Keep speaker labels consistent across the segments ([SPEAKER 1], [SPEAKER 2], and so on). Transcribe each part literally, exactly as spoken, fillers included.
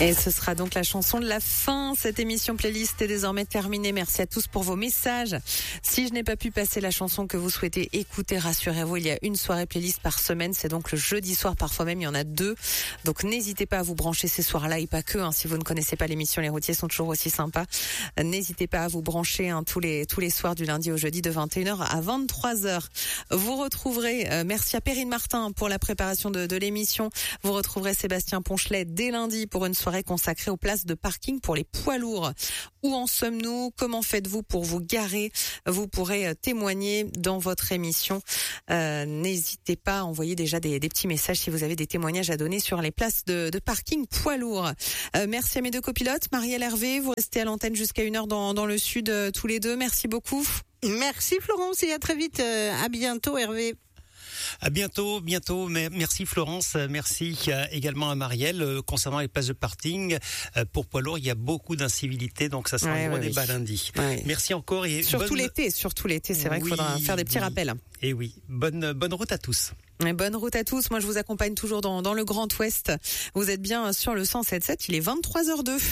[SPEAKER 1] Et ce sera donc la chanson de la fin. Cette émission playlist est désormais terminée. Merci à tous pour vos messages. Si je n'ai pas pu passer la chanson que vous souhaitez écouter, rassurez-vous, il y a une soirée playlist par semaine. C'est donc le jeudi soir, parfois même il y en a deux. Donc n'hésitez pas à vous brancher ces soirs-là et pas que. Hein, si vous ne connaissez pas l'émission, les routiers sont toujours aussi sympas. N'hésitez pas à vous brancher hein, tous les tous les soirs du lundi au jeudi de vingt et une heures à vingt-trois heures. Vous retrouverez, euh, merci à Perrine Martin pour la préparation de, de l'émission. Vous retrouverez Sébastien Ponchelet dès lundi pour une soirée consacrée aux places de parking pour les poids lourds. Où en sommes-nous? Comment faites-vous pour vous garer? Vous pourrez témoigner dans votre émission. Euh, n'hésitez pas à envoyer déjà des, des petits messages si vous avez des témoignages à donner sur les places de, de parking poids lourds. Euh, merci à mes deux copilotes, Marielle, Hervé. Vous restez à l'antenne jusqu'à une heure dans, dans le sud euh, tous les deux. Merci beaucoup.
[SPEAKER 2] Merci Florence et à très vite. Euh, à bientôt Hervé.
[SPEAKER 3] À bientôt, bientôt. Merci Florence, merci également à Marielle. Concernant les places de parking pour poids lourds, il y a beaucoup d'incivilités, donc ça sera ouais, un gros ouais, débat oui. lundi. Ouais. Merci encore. Et
[SPEAKER 1] surtout
[SPEAKER 3] bonne...
[SPEAKER 1] l'été, surtout l'été, c'est vrai oui, qu'il faudra faire des petits
[SPEAKER 3] oui.
[SPEAKER 1] rappels.
[SPEAKER 3] Et oui, bonne bonne route à tous.
[SPEAKER 1] Et bonne route à tous. Moi, je vous accompagne toujours dans dans le Grand Ouest. Vous êtes bien sur le cent sept sept. Il est vingt-trois heures deux.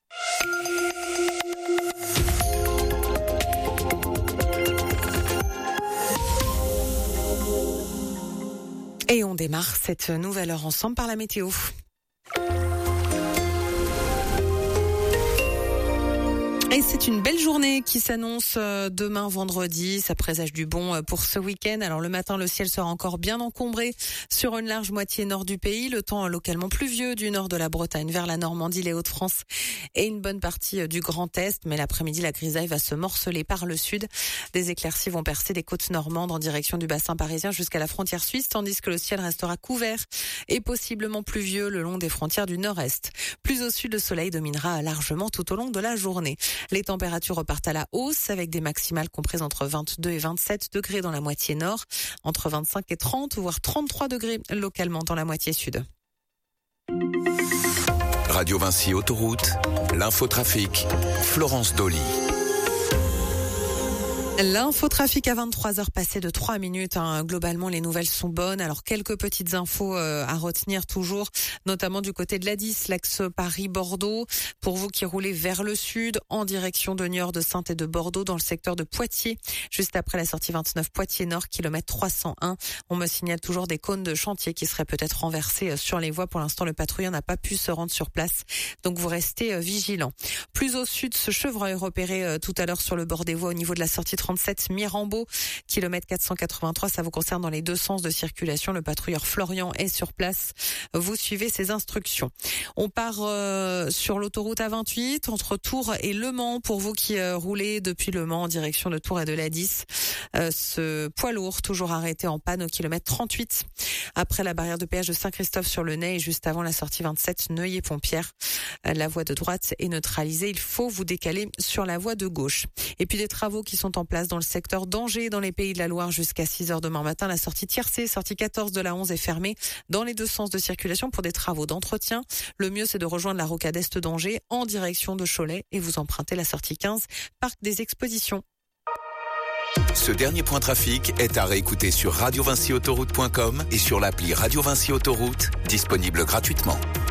[SPEAKER 1] Et on démarre cette nouvelle heure ensemble par la météo. Et c'est une belle journée qui s'annonce demain vendredi. Ça présage du bon pour ce week-end. Alors le matin, le ciel sera encore bien encombré sur une large moitié nord du pays. Le temps localement pluvieux du nord de la Bretagne vers la Normandie, les Hauts-de-France et une bonne partie du Grand Est. Mais l'après-midi, la grisaille va se morceler par le sud. Des éclaircies vont percer des côtes normandes en direction du bassin parisien jusqu'à la frontière suisse, tandis que le ciel restera couvert et possiblement pluvieux le long des frontières du nord-est. Plus au sud, le soleil dominera largement tout au long de la journée. Les températures repartent à la hausse avec des maximales comprises entre vingt-deux et vingt-sept degrés dans la moitié nord, entre vingt-cinq et trente, voire trente-trois degrés localement dans la moitié sud.
[SPEAKER 4] Radio Vinci Autoroute, l'infotrafic, Florence Dolly.
[SPEAKER 1] L'infotrafic à vingt-trois heures passées de trois minutes. Hein. Globalement, les nouvelles sont bonnes. Alors, quelques petites infos euh, à retenir toujours, notamment du côté de l'A dix, l'axe Paris-Bordeaux. Pour vous qui roulez vers le sud, en direction de Niort, de Saintes et de Bordeaux, dans le secteur de Poitiers, juste après la sortie vingt-neuf Poitiers-Nord, kilomètre trois cent un. On me signale toujours des cônes de chantier qui seraient peut-être renversés sur les voies. Pour l'instant, le patrouilleur n'a pas pu se rendre sur place. Donc, vous restez vigilants. Plus au sud, ce chevreuil repéré tout à l'heure sur le bord des voies au niveau de la sortie trente-sept Mirambeau, kilomètre quatre cent quatre-vingt-trois, ça vous concerne dans les deux sens de circulation. Le patrouilleur Florian est sur place. Vous suivez ses instructions. On part euh, sur l'autoroute A vingt-huit entre Tours et Le Mans. Pour vous qui euh, roulez depuis Le Mans en direction de Tours et de l'A dix, euh, ce poids lourd toujours arrêté en panne au kilomètre trente-huit. Après la barrière de péage de Saint-Christophe-sur-le-Nez et juste avant la sortie vingt-sept Neuilly-Pompière, euh, la voie de droite est neutralisée. Il faut vous décaler sur la voie de gauche. Et puis des travaux qui sont en place dans le secteur d'Angers, dans les Pays de la Loire, jusqu'à six heures demain matin. La sortie Tiercé, sortie quatorze de la onze est fermée dans les deux sens de circulation pour des travaux d'entretien. Le mieux, c'est de rejoindre la rocade est d'Angers en direction de Cholet et vous empruntez la sortie quinze, parc des expositions.
[SPEAKER 4] Ce dernier point trafic est à réécouter sur radio vinci autoroute point com et sur l'appli Radio Vinci Autoroute, disponible gratuitement.